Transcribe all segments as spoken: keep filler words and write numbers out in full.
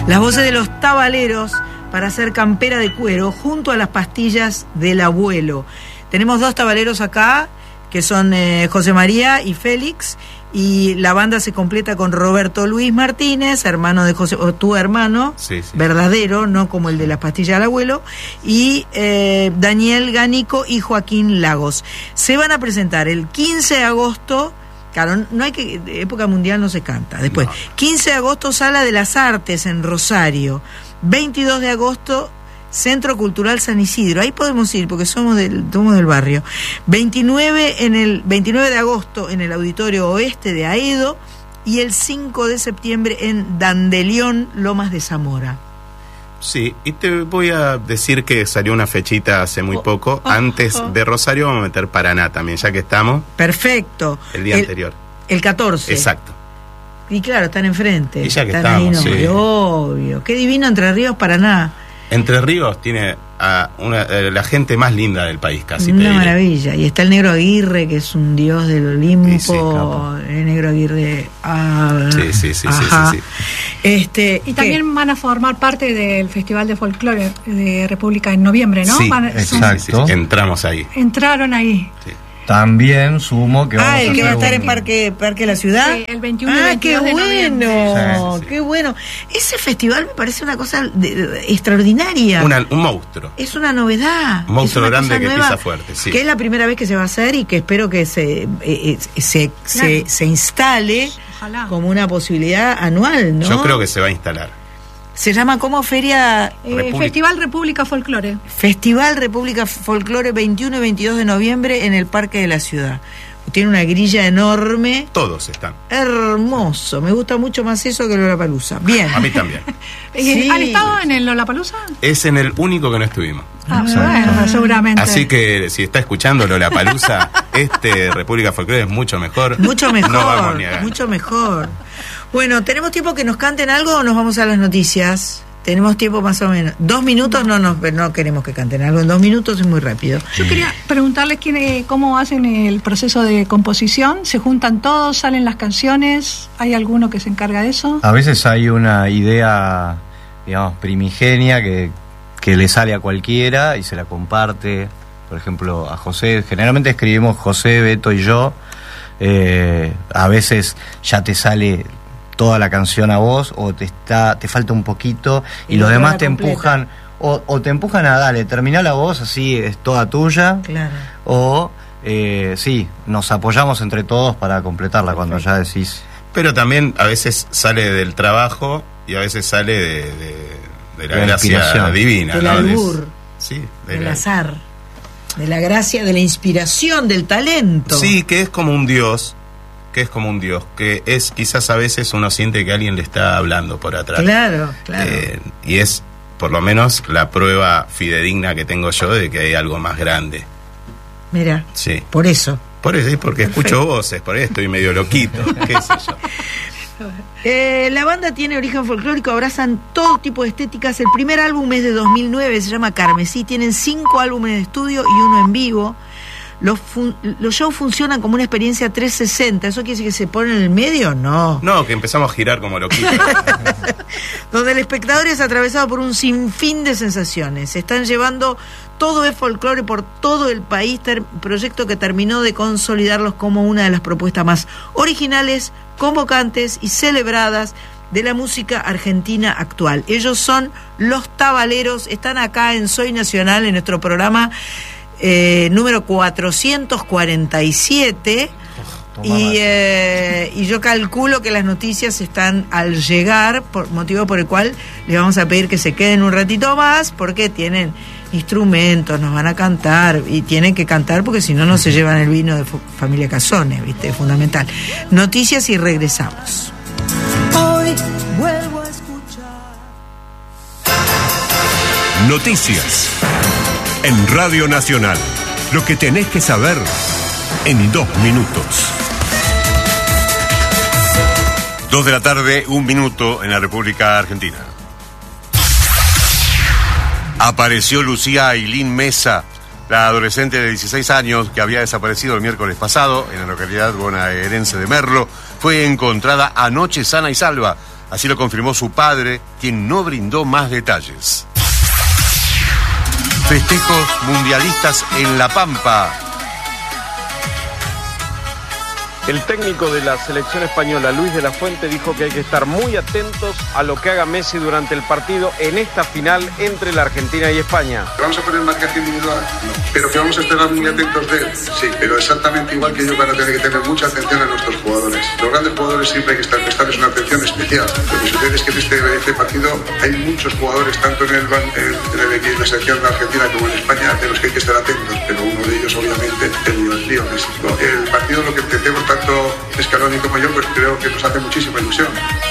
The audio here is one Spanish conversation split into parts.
Las voces de los tabaleros para hacer campera de cuero junto a las pastillas del abuelo. Tenemos dos tabaleros acá, que son eh, José María y Félix, y la banda se completa con Roberto Luis Martínez, hermano de José, o tu hermano, sí, sí. verdadero, no como el de las pastillas del abuelo, y eh, Daniel Ganico y Joaquín Lagos. Se van a presentar el quince de agosto. Claro, no hay que, de época mundial no se canta. Después, no. quince de agosto, Sala de las Artes en Rosario. veintidós de agosto, Centro Cultural San Isidro. Ahí podemos ir porque somos del, somos del barrio. veintinueve, en el, veintinueve de agosto en el Auditorio Oeste de Aedo y el cinco de septiembre en Dandelión, Lomas de Zamora. Sí, y te voy a decir que salió una fechita hace muy poco. Oh, Antes oh. de Rosario vamos a meter Paraná también, ya que estamos. Perfecto. El día el, anterior. El catorce. Exacto. Y claro, están enfrente. Y ya que están estamos, ahí, no, sí. Obvio. Qué divino Entre Ríos, Paraná. Entre Ríos tiene a una, a la gente más linda del país, casi. Una te diré. maravilla. Y está el Negro Aguirre, que es un dios del Olimpo. Sí, sí, capo. El Negro Aguirre. Ah, sí, sí, sí, sí, sí, sí. Este, y también ¿qué? van a formar parte del Festival de Folclore de República en noviembre, ¿no? Sí, van, exacto. Sí, sí, sí. Entramos ahí. Entraron ahí. Sí. También sumo que vamos Ah, el a que va a hacer estar un... en Parque, Parque de la Ciudad. Sí, el veintiuno y ah, veintidós qué de bueno, sí, sí, sí. qué bueno. Ese festival me parece una cosa de, de, extraordinaria. Una, un monstruo. Es una novedad. Un monstruo es una grande cosa que nueva, pisa fuerte, sí. Que es la primera vez que se va a hacer y que espero que se, eh, eh, se, claro. se, se instale Ojalá. como una posibilidad anual, ¿no? Yo creo que se va a instalar. Se llama como Feria... Eh, República. Festival República Folclore. Festival República Folclore veintiuno y veintidós de noviembre en el Parque de la Ciudad. Tiene una grilla enorme. Todos están. Hermoso. Me gusta mucho más eso que Lollapalooza. Bien. A mí también. Sí. ¿Han estado en el Lollapalooza? Es en el único que no estuvimos. Ah, bueno, seguramente. Así que si está escuchando Lollapalooza, este República Folclore es mucho mejor. Mucho mejor. No vamos ni a ganar. Mucho mejor. Bueno, ¿tenemos tiempo que nos canten algo o nos vamos a las noticias? Tenemos tiempo más o menos. Dos minutos no nos no queremos que canten algo. En dos minutos es muy rápido. Yo quería preguntarles quién, eh, cómo hacen el proceso de composición. ¿Se juntan todos? ¿Salen las canciones? ¿Hay alguno que se encarga de eso? A veces hay una idea, digamos, primigenia que, que le sale a cualquiera y se la comparte. Por ejemplo, a José. Generalmente escribimos José, Beto y yo. Eh, a veces ya te sale toda la canción a vos o te está te falta un poquito y, y los demás te completa. empujan o, o te empujan a dale, terminá la voz, así es toda tuya. Claro. O eh, sí, nos apoyamos entre todos para completarla. Perfecto. Cuando ya decís. Pero también a veces sale del trabajo y a veces sale de, de, de la, la gracia divina, del ¿no? albur, de, sí, de del la, azar, de la gracia, de la inspiración, del talento. Sí, que es como un dios. Que es como un dios, que es quizás a veces uno siente que alguien le está hablando por atrás. Claro, claro. Eh, y es por lo menos la prueba fidedigna que tengo yo de que hay algo más grande. Mira, sí. Por eso. Por eso, sí, porque Perfecto. Escucho voces, por eso estoy medio loquito, qué sé yo. Eh, la banda tiene origen folclórico, abrazan todo tipo de estéticas. El primer álbum es de dos mil nueve, se llama Carmesí. Tienen cinco álbumes de estudio y uno en vivo. Los, fun- los shows funcionan como una experiencia trescientos sesenta. ¿Eso quiere decir que se ponen en el medio? No. No, que empezamos a girar como loquitos. Donde el espectador es atravesado por un sinfín de sensaciones. Se están llevando todo es folclore por todo el país. Ter- proyecto que terminó de consolidarlos como una de las propuestas más originales, convocantes y celebradas de la música argentina actual. Ellos son Los Tabaleros. Están acá en Soy Nacional, en nuestro programa Eh, número cuatrocientos cuarenta y siete. Oh, y, eh, y yo calculo que las noticias están al llegar, por motivo por el cual les vamos a pedir que se queden un ratito más, porque tienen instrumentos, nos van a cantar y tienen que cantar porque si no no se llevan el vino de familia Casones, ¿viste? Es fundamental. Noticias y regresamos. Hoy vuelvo a escuchar Noticias en Radio Nacional. Lo que tenés que saber en dos minutos. Dos de la tarde, un minuto en la República Argentina. Apareció Lucía Ailín Mesa, la adolescente de dieciséis años que había desaparecido el miércoles pasado en la localidad bonaerense de Merlo. Fue encontrada anoche sana y salva. Así lo confirmó su padre, quien no brindó más detalles. Festejos mundialistas en La Pampa. El técnico de la selección española, Luis de la Fuente, dijo que hay que estar muy atentos a lo que haga Messi durante el partido en esta final entre la Argentina y España. ¿Vamos a poner marcaje individual? No. ¿Pero que vamos a estar muy atentos de él? Sí, pero exactamente igual que ellos van a tener que tener mucha atención a nuestros jugadores. Los grandes jugadores siempre hay que estar prestarles una atención especial. Lo que sucede es que en este, este partido hay muchos jugadores, tanto en, el, en, el, en la selección de Argentina como en España, de los que hay que estar atentos, pero uno de ellos obviamente el Lío Messi. El partido, lo que entendemos tanto Scaloni como yo, pues creo que nos hace muchísima ilusión.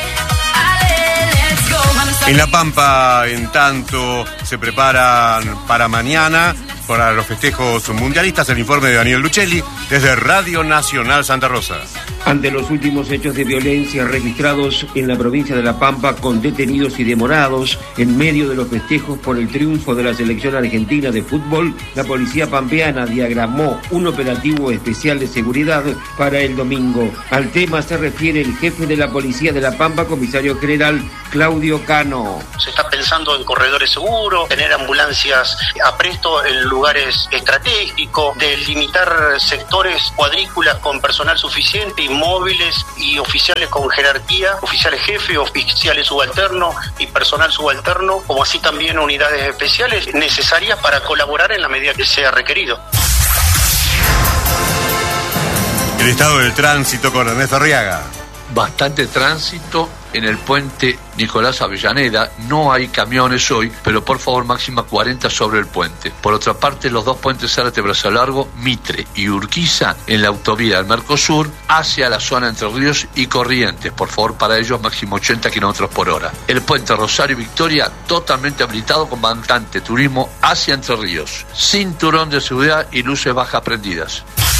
En La Pampa, en tanto, se preparan para mañana, para los festejos mundialistas, el informe de Daniel Lucelli, desde Radio Nacional Santa Rosa. Ante los últimos hechos de violencia registrados en la provincia de La Pampa con detenidos y demorados, en medio de los festejos por el triunfo de la selección argentina de fútbol, la policía pampeana diagramó un operativo especial de seguridad para el domingo. Al tema se refiere el jefe de la policía de La Pampa, comisario general Claudio Cano. Se está pensando en corredores seguros, tener ambulancias a presto en lugares estratégicos, delimitar sectores, cuadrículas con personal suficiente y móviles y oficiales con jerarquía, oficiales jefe, oficiales subalternos y personal subalterno, como así también unidades especiales necesarias para colaborar en la medida que sea requerido. El estado del tránsito con Ernesto Arriaga. Bastante tránsito en el puente Nicolás Avellaneda. No hay camiones hoy, pero por favor máxima cuarenta sobre el puente. Por otra parte, los dos puentes Zárate Brazo Largo, Mitre y Urquiza en la autovía del Mercosur hacia la zona Entre Ríos y Corrientes. Por favor, para ellos máximo ochenta kilómetros por hora. El puente Rosario Victoria totalmente habilitado con bastante turismo hacia Entre Ríos. Cinturón de seguridad y luces bajas prendidas.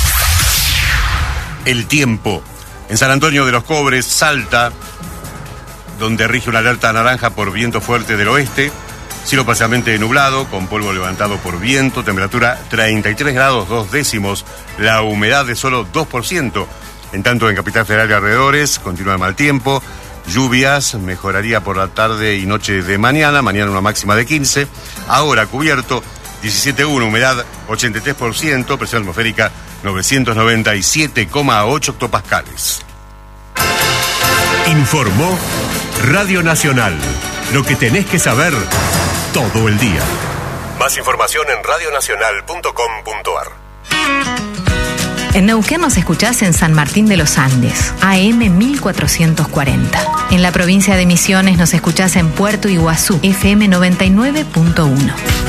El tiempo. En San Antonio de los Cobres, Salta, donde rige una alerta naranja por viento fuerte del oeste, cielo parcialmente nublado, con polvo levantado por viento, temperatura treinta y tres grados dos décimos, la humedad de solo dos por ciento. En tanto, en Capital Federal y alrededores, continúa el mal tiempo, lluvias, mejoraría por la tarde y noche de mañana, mañana una máxima de quince, ahora cubierto, diecisiete punto uno, humedad ochenta y tres por ciento, presión atmosférica novecientos noventa y siete coma ocho hectopascales. Informó Radio Nacional. Lo que tenés que saber todo el día. Más información en radio nacional punto com punto a r. En Neuquén nos escuchás en San Martín de los Andes, A M mil cuatrocientos cuarenta. En la provincia de Misiones nos escuchás en Puerto Iguazú, F M noventa y nueve punto uno.